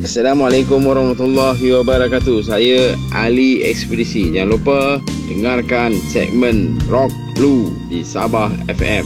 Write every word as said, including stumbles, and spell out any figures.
Assalamualaikum warahmatullahi wabarakatuh. Saya Ali Ekspedisi. Jangan lupa dengarkan segmen Rock Blue di Sabah F M.